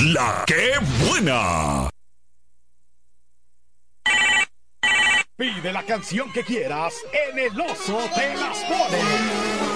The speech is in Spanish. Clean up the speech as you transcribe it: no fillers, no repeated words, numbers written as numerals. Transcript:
La que buena. Pide la canción que quieras en El Oso te las pone.